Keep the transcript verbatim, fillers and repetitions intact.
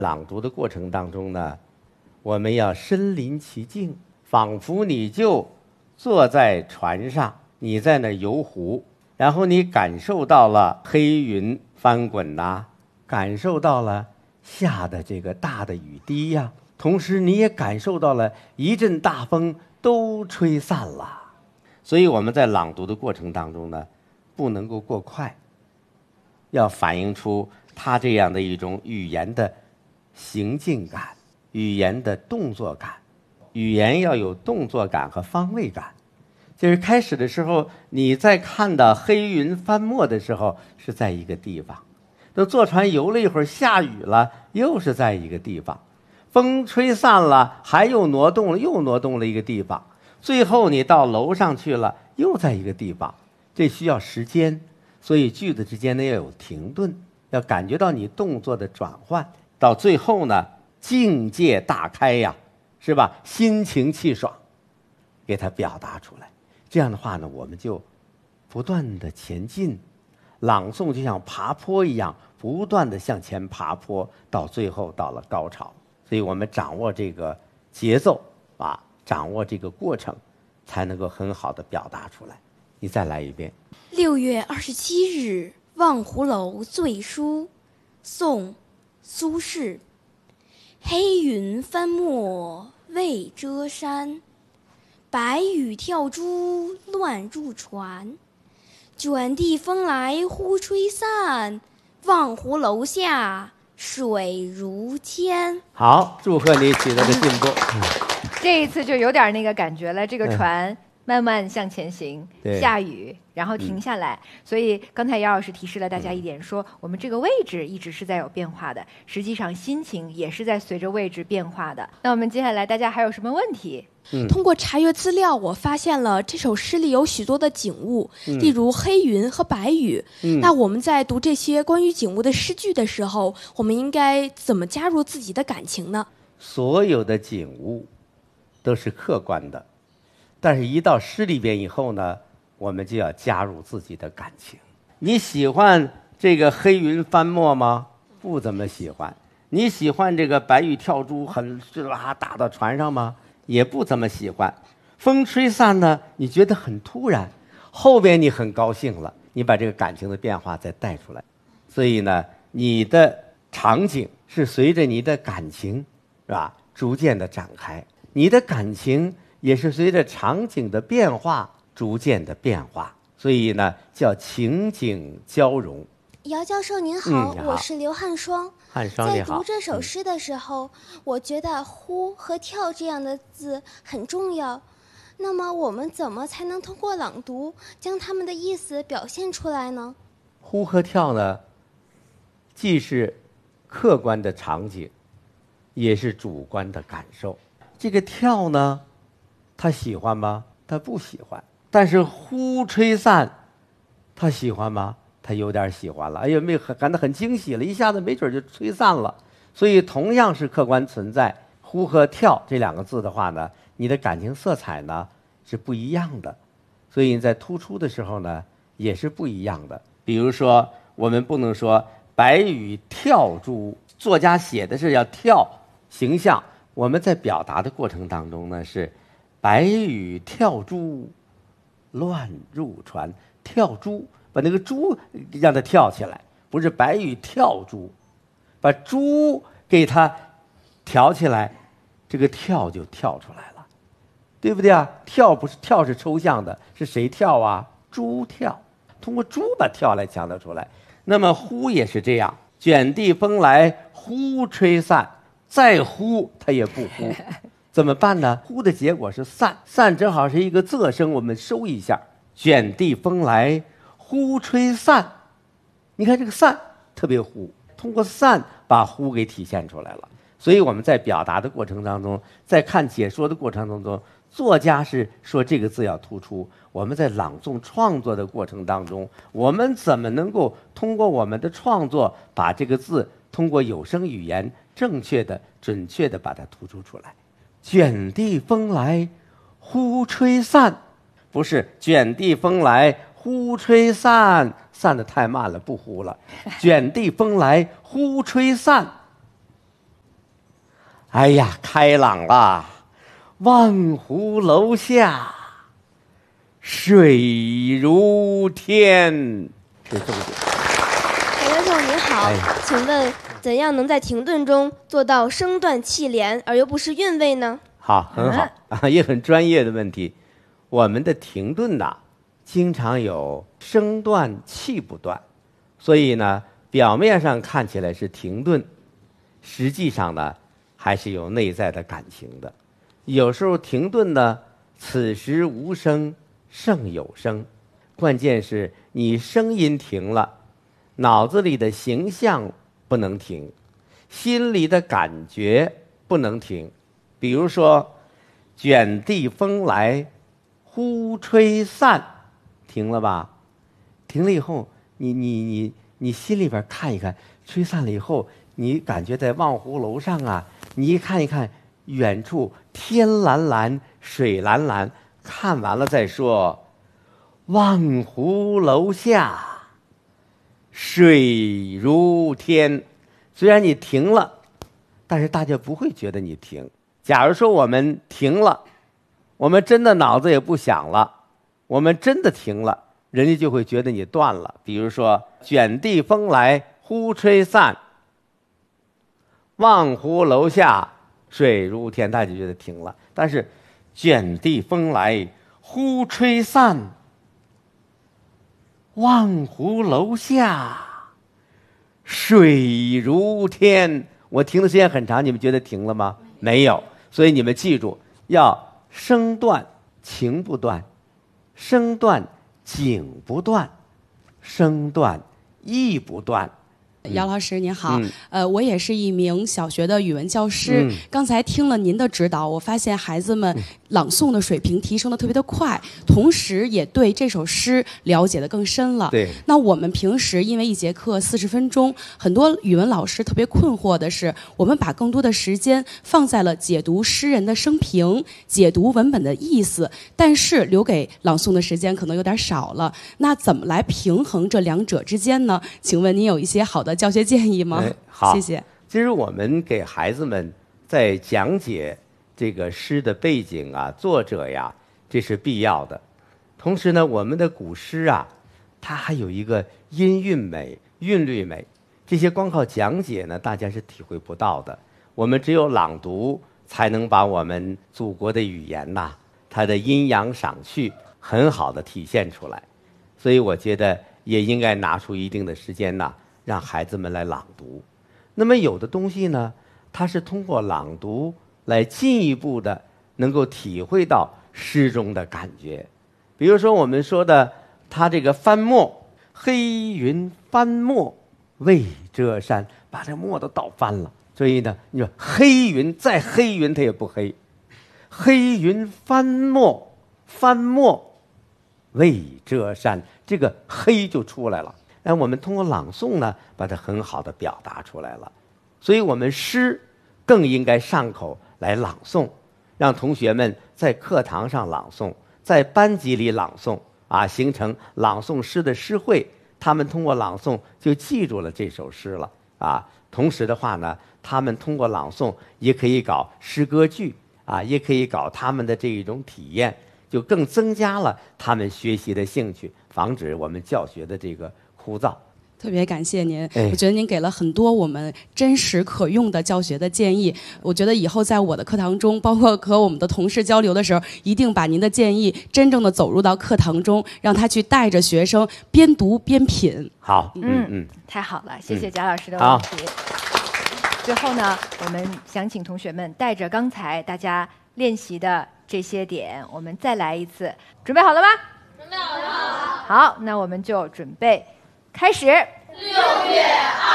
朗读的过程当中呢，我们要身临其境，仿佛你就坐在船上，你在那游湖，然后你感受到了黑云翻滚呐、啊，感受到了下的这个大的雨滴呀、啊，同时你也感受到了一阵大风都吹散了。所以我们在朗读的过程当中呢，不能够过快，要反映出它这样的一种语言的行进感，语言的动作感，语言要有动作感和方位感。就是开始的时候，你在看到黑云翻墨的时候是在一个地方，等坐船游了一会儿，下雨了，又是在一个地方，风吹散了，还又挪动了，又挪动了一个地方，最后你到楼上去了，又在一个地方。这需要时间，所以句子之间呢要有停顿，要感觉到你动作的转换。到最后呢，境界大开呀，是吧？心情气爽，给它表达出来。这样的话呢，我们就不断的前进，朗诵就像爬坡一样，不断的向前爬坡，到最后到了高潮。所以我们掌握这个节奏啊，掌握这个过程，才能够很好的表达出来。你再来一遍。 六月二十七日，望湖楼醉书，宋苏轼。黑云翻墨未遮山，白雨跳珠乱入船。卷地风来忽吹散，望湖楼下水如天。 好，祝贺你取得的进步。 这一次就有点那个感觉了，这个船慢慢向前行，下雨然后停下来、嗯、所以刚才姚老师提示了大家一点，说我们这个位置一直是在有变化的，实际上心情也是在随着位置变化的。那我们接下来大家还有什么问题？ 嗯、通过查阅资料，我发现了这首诗里有许多的景物、嗯、例如黑云和白雨、嗯、那我们在读这些关于景物的诗句的时候，我们应该怎么加入自己的感情呢？ 所有的景物都是客观的，但是一到诗里边以后呢，我们就要加入自己的感情。你喜欢这个黑云翻墨吗？不怎么喜欢。你喜欢这个白雨跳珠很是吧打到船上吗？也不怎么喜欢。风吹散呢，你觉得很突然，后边你很高兴了，你把这个感情的变化再带出来。所以呢，你的场景是随着你的感情是吧逐渐的展开，你的感情也是随着场景的变化逐渐的变化，所以呢叫情景交融。 姚教授您好、嗯、 好， 我是刘汉双。 汉双在读这首诗的时候、嗯、我觉得呼和跳这样的字很重要，那么我们怎么才能通过朗读将它们的意思表现出来呢？ 呼和跳呢，既是客观的场景，也是主观的感受。这个跳呢，他喜欢吗？他不喜欢。但是呼吹散，他喜欢吗？他有点喜欢了。哎呀，没感到很惊喜了，一下子没准就吹散了。所以同样是客观存在，呼和跳这两个字的话呢，你的感情色彩呢是不一样的，所以你在突出的时候呢也是不一样的。比如说，我们不能说白雨跳珠，作家写的是要跳形象，我们在表达的过程当中呢是白雨跳珠乱入船。跳珠，把那个珠让它跳起来，不是白雨跳珠，把珠给它挑起来，这个跳就跳出来了，对不对啊？跳不是跳是抽象的，是谁跳啊？珠跳，通过珠把跳来强调出来。那么呼也是这样，卷地风来呼吹散，再呼它也不呼，怎么办呢？呼的结果是散，散正好是一个仄声，我们收一下。卷地风来呼吹散，你看这个散特别呼，通过散把呼给体现出来了。所以我们在表达的过程当中，在看解说的过程当中，作家是说这个字要突出，我们在朗诵创作的过程当中，我们怎么能够通过我们的创作把这个字通过有声语言正确的准确的把它突出出来。卷地风来呼吹散，不是卷地风来呼吹散，散得太慢了，不呼了。卷地风来呼吹散， 哎呀，开朗了，望湖楼下，水如天。这重点。 小教授您好，哎、请问怎样能在停顿中做到声断气连而又不失韵味呢？ 好，很好啊，也很专业的问题。我们的停顿呐，经常有声断气不断，所以呢，表面上看起来是停顿，实际上呢，还是有内在的感情的。有时候停顿呢，此时无声胜有声，关键是你声音停了，脑子里的形象不能停，心里的感觉不能停。比如说，卷地风来，忽吹散，停了吧？停了以后，你你你你心里边看一看，吹散了以后，你感觉在望湖楼上啊，你一看一看，远处天蓝蓝，水蓝蓝，看完了再说。望湖楼下，水如天。虽然你停了，但是大家不会觉得你停。假如说我们停了，我们真的脑子也不想了，我们真的停了，人家就会觉得你断了。比如说，卷地风来，忽吹散，望湖楼下，水如天，大家就觉得停了。但是，卷地风来，忽吹散，望湖楼下，水如天。我停的时间很长，你们觉得停了吗？没有。所以你们记住，要声断情不断，声断景不断，声断意不断。 姚老师您好、嗯，呃，我也是一名小学的语文教师、嗯。刚才听了您的指导，我发现孩子们朗诵的水平提升的特别的快，同时也对这首诗了解的更深了。 对。 那我们平时因为一节课四十分钟，很多语文老师特别困惑的是，我们把更多的时间放在了解读诗人的生平、解读文本的意思，但是留给朗诵的时间可能有点少了。那怎么来平衡这两者之间呢？请问您有一些好的教学建议吗？ 哎、好， 谢谢。 其实我们给孩子们在讲解这个诗的背景啊、作者呀，这是必要的。同时呢，我们的古诗啊，它还有一个音韵美、韵律美，这些光靠讲解呢，大家是体会不到的。我们只有朗读，才能把我们祖国的语言呐、啊，它的阴阳赏趣很好的体现出来。所以我觉得也应该拿出一定的时间呐，让孩子们来朗读。那么有的东西呢，它是通过朗读来进一步的能够体会到诗中的感觉。比如说我们说的它这个翻墨，黑云翻墨未遮山，把这墨都倒翻了。所以呢，你说黑云再黑云它也不黑，黑云翻墨，翻墨未遮山，这个黑就出来了。那我们通过朗诵呢，把它很好的表达出来了。所以我们诗更应该上口来朗诵，让同学们在课堂上朗诵，在班级里朗诵啊，形成朗诵诗的诗会。他们通过朗诵就记住了这首诗了啊。同时的话呢，他们通过朗诵也可以搞诗歌剧啊，也可以搞他们的这一种体验，就更增加了他们学习的兴趣，防止我们教学的这个枯燥。 特别感谢您，我觉得您给了很多我们真实可用的教学的建议。我觉得以后在我的课堂中，包括和我们的同事交流的时候，一定把您的建议真正的走入到课堂中，让他去带着学生边读边品。 好， 嗯嗯，太好了，谢谢贾老师的问题。最后呢，我们想请同学们带着刚才大家练习的这些点，我们再来一次。准备好了吗？ 准备好了。 好，那我们就准备开始。 六月二